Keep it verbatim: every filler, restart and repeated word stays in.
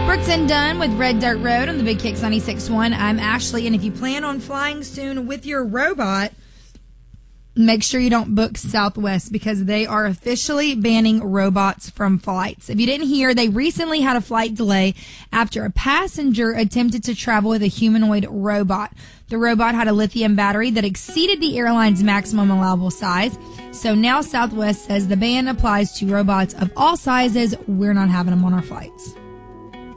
Brooks and Dunn with Red Dirt Road on the Big Kicks ninety-six point one. I'm Ashley, and if you plan on flying soon with your robot, make sure you don't book Southwest because they are officially banning robots from flights. If you didn't hear, they recently had a flight delay after a passenger attempted to travel with a humanoid robot. The robot had a lithium battery that exceeded the airline's maximum allowable size. So now Southwest says the ban applies to robots of all sizes. We're not having them on our flights.